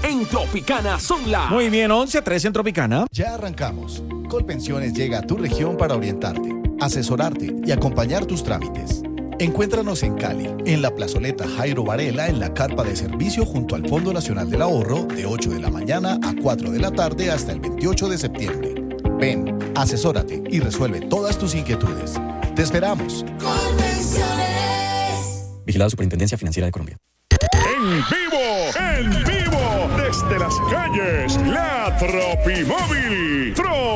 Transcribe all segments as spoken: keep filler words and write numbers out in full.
En Tropicana son las... Muy bien, once a trece en Tropicana. Ya arrancamos. Colpensiones llega a tu región para orientarte, asesorarte y acompañar tus trámites. Encuéntranos en Cali, en la plazoleta Jairo Varela, en la carpa de servicio junto al Fondo Nacional del Ahorro, de ocho de la mañana a cuatro de la tarde hasta el veintiocho de septiembre. Ven, asesórate y resuelve todas tus inquietudes. ¡Te esperamos! Colpensiones. Vigilado Superintendencia Financiera de Colombia. En vivo, en vivo, desde las calles, la Tropimóvil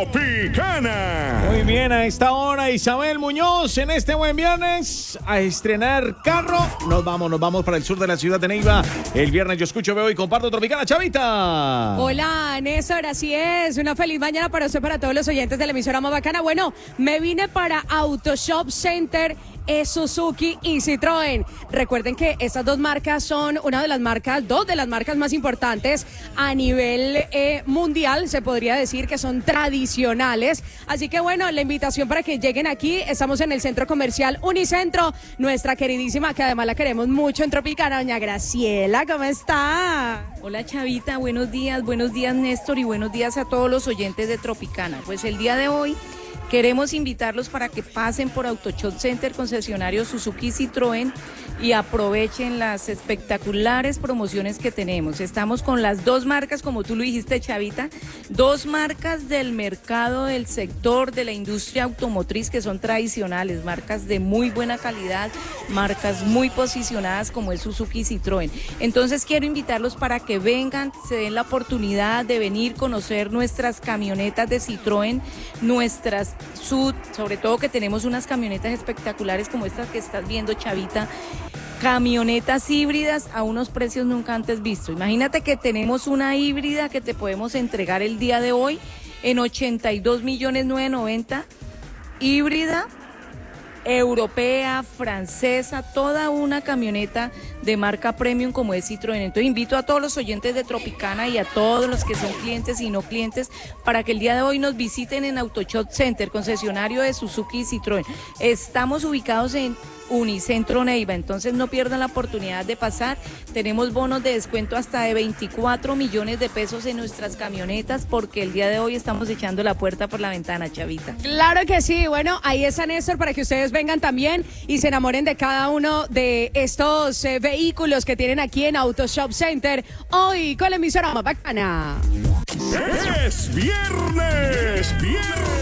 Tropicana. Muy bien, a esta hora Isabel Muñoz en este buen viernes a estrenar carro. Nos vamos, nos vamos para el sur de la ciudad de Neiva. El viernes yo escucho, veo y comparto Tropicana. Chavita. Hola, Néstor, así es. Una feliz mañana para usted, para todos los oyentes de la emisora más bacana. Bueno, me vine para Auto Shop Center, es Suzuki y Citroën. Recuerden que estas dos marcas son una de las marcas, dos de las marcas más importantes a nivel eh, mundial, se podría decir que son tradicionales. Así que bueno, la invitación para que lleguen aquí, estamos en el centro comercial Unicentro, nuestra queridísima, que además la queremos mucho en Tropicana, doña Graciela, ¿cómo está? Hola Chavita, buenos días, buenos días Néstor y buenos días a todos los oyentes de Tropicana. Pues el día de hoy queremos invitarlos para que pasen por AutoShop Center, concesionario Suzuki y Citroën, y aprovechen las espectaculares promociones que tenemos. Estamos con las dos marcas, como tú lo dijiste, Chavita, dos marcas del mercado, del sector, de la industria automotriz que son tradicionales, marcas de muy buena calidad, marcas muy posicionadas como es Suzuki y Citroën. Entonces quiero invitarlos para que vengan, se den la oportunidad de venir, conocer nuestras camionetas de Citroën, nuestras S U V, sobre todo que tenemos unas camionetas espectaculares como estas que estás viendo, Chavita, camionetas híbridas a unos precios nunca antes vistos. Imagínate que tenemos una híbrida que te podemos entregar el día de hoy en ochenta y dos millones novecientos noventa, híbrida, europea, francesa, toda una camioneta de marca premium como es Citroën. Entonces invito a todos los oyentes de Tropicana y a todos los que son clientes y no clientes para que el día de hoy nos visiten en AutoShop Center, concesionario de Suzuki y Citroën. Estamos ubicados en Unicentro Neiva, entonces no pierdan la oportunidad de pasar. Tenemos bonos de descuento hasta de veinticuatro millones de pesos en nuestras camionetas porque el día de hoy estamos echando la puerta por la ventana, Chavita. Claro que sí, bueno, ahí está Néstor para que ustedes vengan también y se enamoren de cada uno de estos eh, vehículos que tienen aquí en Auto Shop Center hoy con la emisora más bacana. Es viernes, viernes.